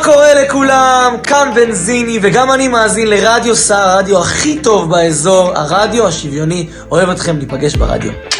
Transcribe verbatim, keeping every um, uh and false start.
קורה לכולם? כאן בנזיני, וגם אני מאזין לרדיו סער, הרדיו הכי טוב באזור, הרדיו השוויוני. אוהב אתכם, ניפגש ברדיו.